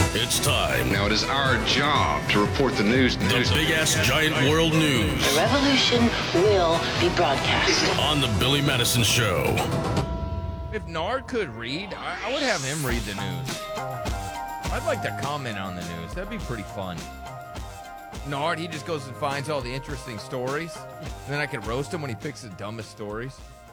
It's time. Now it is our job to report the news. The big-ass giant world news The revolution will be broadcast. on the Billy Madison Show. If Nard could read, I would have him read the news. I'd like to comment on the news. That'd be pretty fun. Nard, he just goes and finds all the interesting stories. And then I could roast him when he picks the dumbest stories.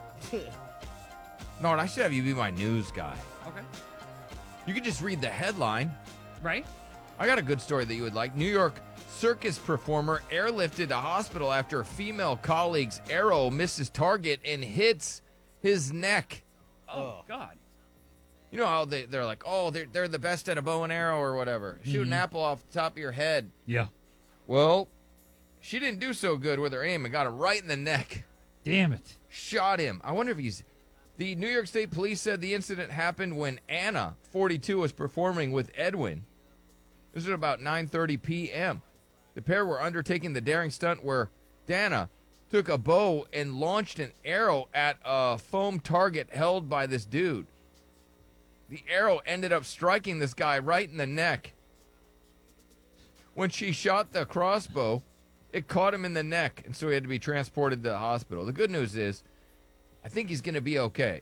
Nard, I should have you be my news guy. Okay. You could just read the headline. Right? I got a good story that you would like. New York circus performer airlifted to hospital after a female colleague's arrow misses target and hits his neck. Oh, God. You know how they're like, oh, they're the best at a bow and arrow or whatever. Shoot an apple off the top of your head. Yeah. Well, she didn't do so good with her aim and got him right in the neck. Damn it. Shot him. I wonder if he's... The New York State Police said the incident happened when Anna, 42, was performing with Edwin. This was about 9:30 p.m. The pair were undertaking the daring stunt where Dana took a bow and launched an arrow at a foam target held by this dude. The arrow ended up striking this guy right in the neck. When she shot the crossbow, it caught him in the neck, and so he had to be transported to the hospital. The good news is, I think he's going to be okay.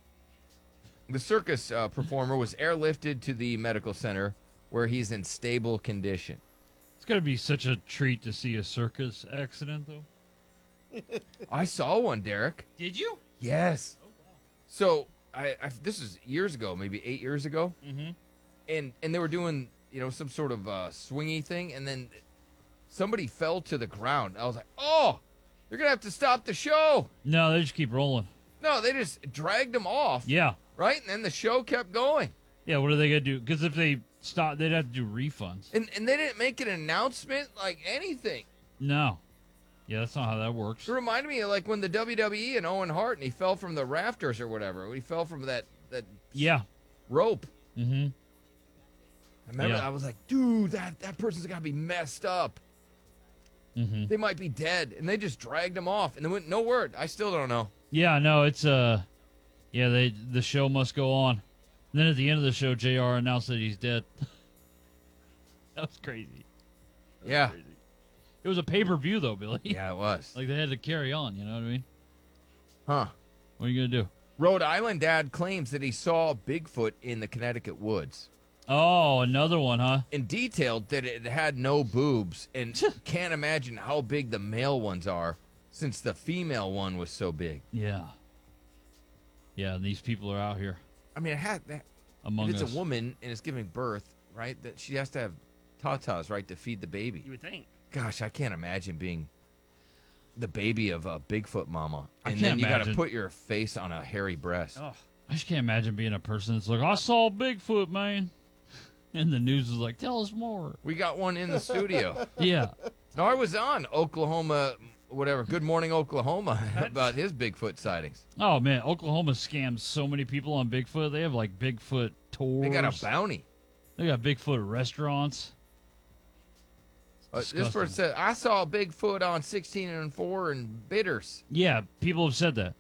The circus performer was airlifted to the medical center where he's in stable condition. It's got to be such a treat to see a circus accident, though. I saw one, Derek. Did you? Yes. So I this is years ago, maybe 8 years ago, and they were doing some sort of swingy thing, and then somebody fell to the ground. I was like, oh, they're gonna have to stop the show. No, they just keep rolling. No, they just dragged them off. Yeah. Right, and then the show kept going. Yeah, what are they going to do? Because if they stop, they'd have to do refunds. And they didn't make an announcement like anything. No. Yeah, that's not how that works. It reminded me of like when the WWE and Owen Hart and he fell from the rafters or whatever. When he fell from that Yeah. rope. Mm-hmm. I remember Yeah. I was like, dude, that person's got to be messed up. Mm-hmm. They might be dead. And they just dragged him off. And they went, no word. I still don't know. Yeah, no, it's the show must go on. And then at the end of the show, JR announced that he's dead. That was crazy. Yeah. It was a pay-per-view, though, Billy. Yeah, it was. Like, they had to carry on, you know what I mean? Huh. What are you going to do? Rhode Island dad claims that he saw Bigfoot in the Connecticut woods. Oh, another one, huh? And detailed that it had no boobs and can't imagine how big the male ones are since the female one was so big. Yeah. Yeah, and these people are out here I mean, it had that. among If it's us. a woman and is giving birth, right, that she has to have tatas, right, to feed the baby. You would think. Gosh, I can't imagine being the baby of a Bigfoot mama. I And can't then you got to imagine. put your face on a hairy breast. Oh, I just can't imagine being a person that's like, I saw Bigfoot, man. And the news is like, tell us more. We got one in the studio. Yeah. No, I was on Oklahoma, whatever, Good Morning Oklahoma about his Bigfoot sightings. Oh, man. Oklahoma scams so many people on Bigfoot. They have, like, Bigfoot tours. They got a bounty. They got Bigfoot restaurants. This Disgusting. person said, I saw Bigfoot on 16 and 4 and Bitters. Yeah, people have said that.